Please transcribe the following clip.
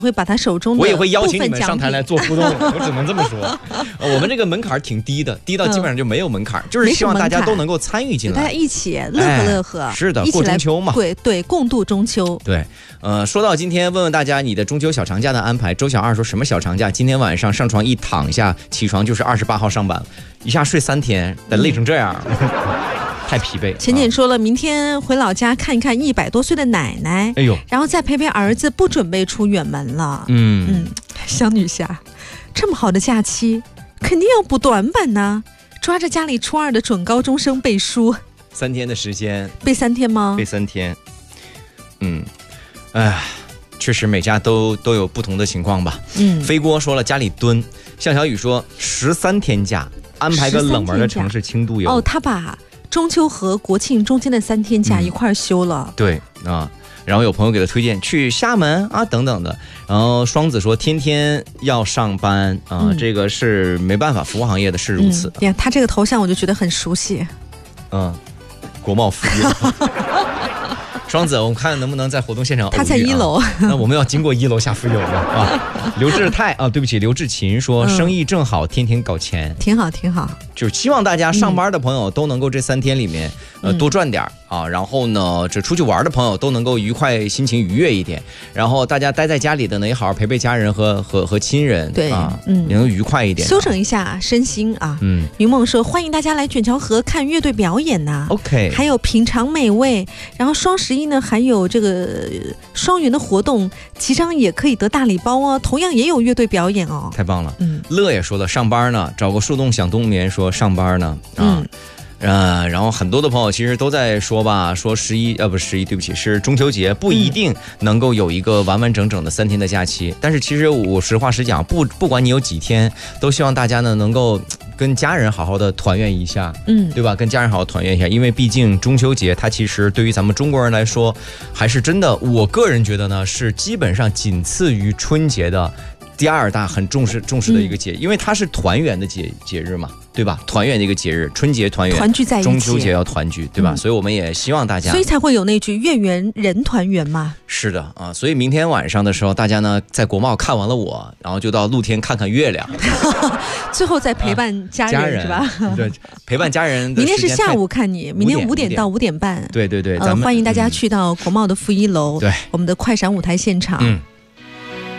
会把他手中的我也会邀请你们上台来做互动，我只能这么说。我们这个门槛挺低的，低到基本上就没有门槛，就是希望大家都能够参与进来， 大家一起乐呵乐呵。 是的，过中秋嘛， 对，共度中秋。 对，说到今天，问问大家你的中秋小长假的安排。周小二说什么小长假？今天晚上上床一躺下，起床就是28号上班，一下睡3天，得累成这样。太疲惫。 浅浅说了，明天回老家看一看100多岁的奶奶， 哎呦， 然后再陪陪儿子，不准备出远门了。小女侠，这么好的假期，肯定要补短板呢。抓着家里初2的准高中生背书 ，3天的时间， 背3天吗？ 背3天。确实每家都有不同的情况吧。飞锅说了家里蹲，向小雨说13天假，安排个冷门的城市轻度游。 他把中秋和国庆中间的3天假一块休了。 对啊，然后有朋友给他推荐去厦门啊等等的。然后双子说天天要上班啊，这个是没办法，服务行业的是如此。 他这个头像我就觉得很熟悉。 国贸服务。双子，我们看能不能在活动现场偶遇。 他在1楼， 那我们要经过1楼下浮游了啊。刘志泰对不起，刘志勤说生意正好，天天搞钱， 挺好挺好。 就是希望大家上班的朋友都能够这3天里面多赚点啊，然后呢，这出去玩的朋友都能够愉快，心情愉悦一点。然后大家待在家里的呢，也好好陪陪家人和亲人， 对啊，也能愉快一点， 休整一下身心啊。云梦说欢迎大家来卷桥河看乐队表演呐。 OK， 还有品尝美味，然后双11呢还有这个双元的活动，齐章也可以得大礼包哦，同样也有乐队表演哦。 太棒了。乐也说了上班呢，找个树洞想冬眠说上班呢然后很多的朋友其实都在说吧，说不是11，对不起，是中秋节不一定能够有一个完完整整的3天的假期。但是其实我实话实讲，不管你有几天，都希望大家呢能够跟家人好好的团圆一下，对吧？跟家人好好团圆一下，因为毕竟中秋节它其实对于咱们中国人来说，还是真的，我个人觉得呢是基本上仅次于春节的第2大很重视的一个节，因为它是团圆的节日嘛，对吧？团圆的一个节日，春节团圆， 团聚在一起， 中秋节要团聚，对吧？所以我们也希望大家， 所以才会有那句月圆人团圆嘛。 是的啊，所以明天晚上的时候，大家呢在国贸看完了我，然后就到露天看看月亮， 最后再陪伴家人是吧？ 对，陪伴家人的。 明天是下午看你，明天5点到5点半。 对， 欢迎大家去到国贸的负1楼， 对， 我们的快闪舞台现场。